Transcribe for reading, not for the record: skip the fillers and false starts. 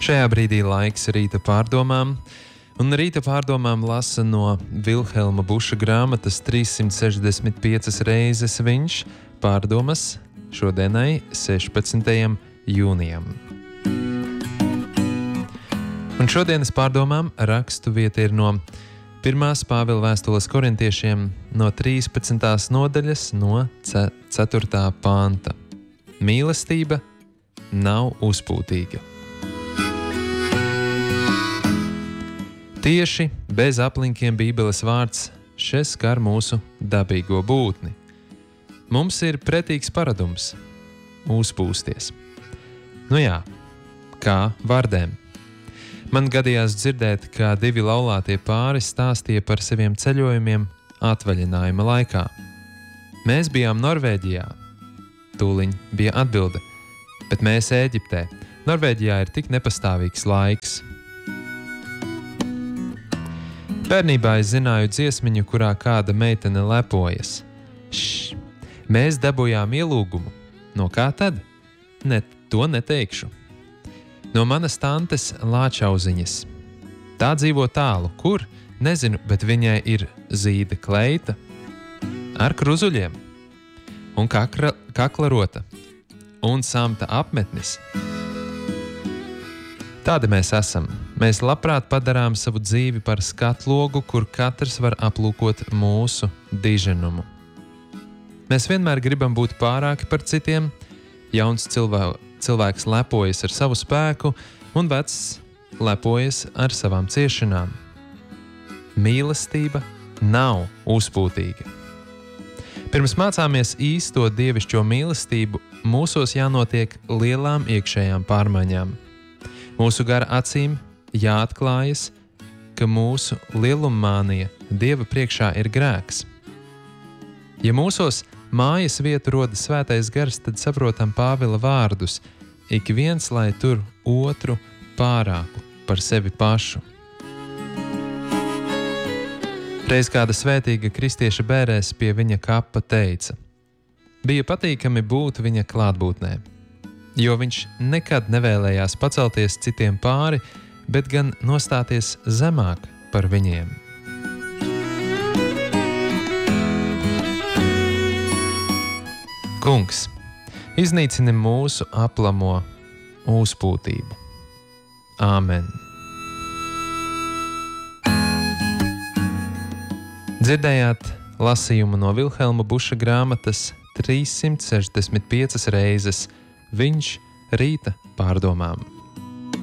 Šajā brīdī laiks rīta pārdomām, un rīta pārdomām lasa no Vilhelma Buša grāmatas 365 reizes viņš pārdomas šodienai 16. jūnijam. Un šodienas pārdomām rakstu vieta ir no 1. Pāvila vēstules korintiešiem no 13. nodaļas no 4. panta. Mīlestība nav uzpūtīga. Tieši bez aplinkiem Bībeles vārds šeit skar mūsu dabīgo būtni. Mums ir pretīgs paradums – uzpūsties. Nu jā, kā vardēm. Man gadījās dzirdēt, kā 2 laulātie pāri stāstīja par saviem ceļojumiem atvaļinājuma laikā. Mēs bijām Norvēģijā. Tūliņ bija atbilde, bet mēs Ēģiptē. Norvēģijā ir tik nepastāvīgs laiks. Bērnībā es zināju dziesmiņu, kurā kāda meitene lepojas. Mēs dabūjām ielūgumu. No kā tad? To neteikšu. No manas tantes Lāčauziņas. Tā dzīvo tālu. Kur? Nezinu, bet viņai ir zīda kleita ar kruzuļiem un kaklarota un samta apmetnis. Tādi mēs esam. Mēs labprāt padarām savu dzīvi par skatlogu, kur katrs var aplūkot mūsu diženumu. Mēs vienmēr gribam būt pārāki par citiem. Jauns cilvēks lepojas ar savu spēku, un vecs lepojas ar savām ciešanām. Mīlestība nav uzpūtīga. Pirms mācāmies īsto dievišķo mīlestību, mūsos jānotiek lielām iekšējām pārmaiņām. Mūsu gara acīm jāatklājas, ka mūsu lielummānija Dieva priekšā ir grēks. Ja mūsos mājas vietu roda svētais gars, tad saprotam Pāvila vārdus: ik viens, lai tur otru pārāku par sevi pašu. Reiz kāda svētīga kristieša bērēs pie viņa kapa teica: bija patīkami būt viņa klātbūtnē, jo viņš nekad nevēlējās pacelties citiem pāri, bet gan nostāties zemāk par viņiem. Kungs, iznīcini mūsu aplamo uzpūtību. Āmen. Dzirdējāt lasījumu no Vilhelma Buša grāmatas 365 reizes viņš rīta pārdomām.